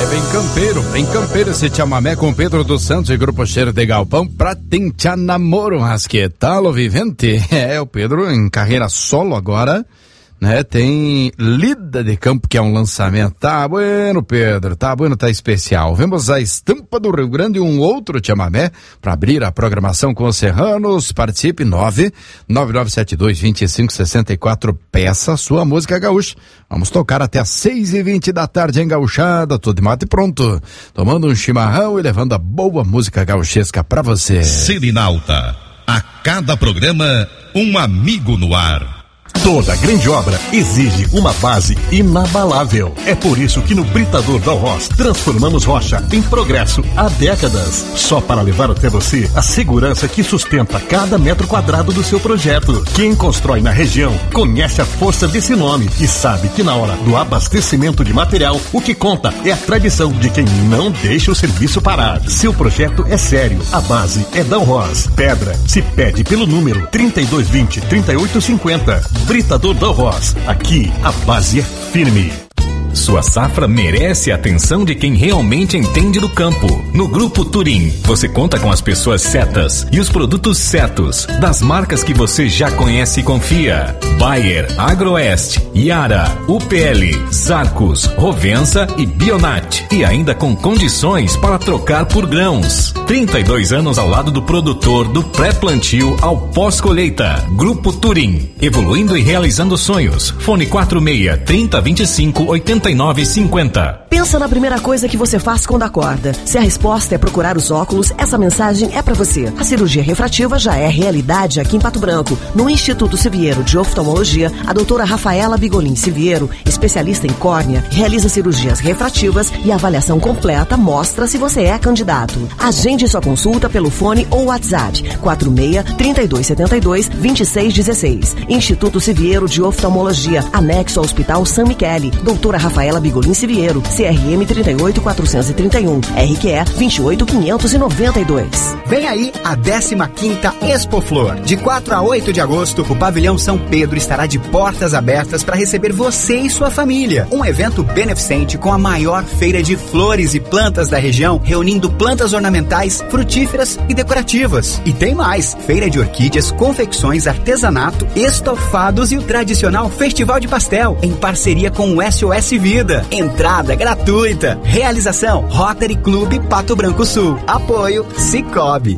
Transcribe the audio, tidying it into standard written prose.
Bem campeiro esse chamamé com Pedro dos Santos e Grupo Cheiro de Galpão pra tentar namoro, mas que tal, vivente? O Pedro em carreira solo agora, né? Tem Lida de Campo, que é um lançamento. Tá bueno, Pedro, tá bueno, tá especial. Vemos a Estampa do Rio Grande e um outro chamamé para abrir a programação com os serranos. Participe 999722564. Peça sua música gaúcha. Vamos tocar até às 6h20 da tarde em Gauchada, tudo de mate pronto. Tomando um chimarrão e levando a boa música gauchesca pra você. Serenalta, a cada programa, um amigo no ar. Toda grande obra exige uma base inabalável. É por isso que no Britador Dalros transformamos rocha em progresso há décadas. Só para levar até você a segurança que sustenta cada metro quadrado do seu projeto. Quem constrói na região conhece a força desse nome e sabe que na hora do abastecimento de material, o que conta é a tradição de quem não deixa o serviço parar. Seu projeto é sério, a base é Dalros. Pedra se pede pelo número 3220-3850. Britador Dalros. Aqui a base é firme. Sua safra merece a atenção de quem realmente entende do campo. No Grupo Turim, você conta com as pessoas certas e os produtos certos, das marcas que você já conhece e confia. Bayer, Agroeste, Yara, UPL, Zarcos, Rovensa e Bionat. E ainda com condições para trocar por grãos. 32 anos ao lado do produtor, do pré-plantio ao pós-colheita. Grupo Turim, evoluindo e realizando sonhos. Fone 46-3025-8950. Pensa na primeira coisa que você faz quando acorda. Se a resposta é procurar os óculos, essa mensagem é pra você. A cirurgia refrativa já é realidade aqui em Pato Branco. No Instituto Siviero de Oftalmologia, a doutora Rafaela Bigolin Siviero, especialista em córnea, realiza cirurgias refrativas e a avaliação completa mostra se você é candidato. Agende sua consulta pelo fone ou WhatsApp 46-3272-2616. Instituto Siviero de Oftalmologia, anexo ao Hospital San Michele. Doutora Rafaela Bigolin Siviero, CRM 38431, RQE 28592. Vem aí a 15ª Expo Flor. De 4 a 8 de agosto, o Pavilhão São Pedro estará de portas abertas para receber você e sua família. Um evento beneficente com a maior feira de flores e plantas da região, reunindo plantas ornamentais, frutíferas e decorativas. E tem mais, feira de orquídeas, confecções, artesanato, estofados e o tradicional Festival de Pastel, em parceria com o SOS Vida. Entrada gratuita. Realização Rotary Clube Pato Branco Sul. Apoio Cicobi.